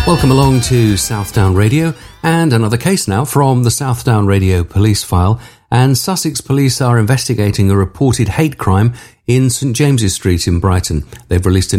Welcome along to Southdown Radio, and another case now from the Southdown Radio police file. And Sussex police are investigating a reported hate crime in St James's Street in Brighton. They've released an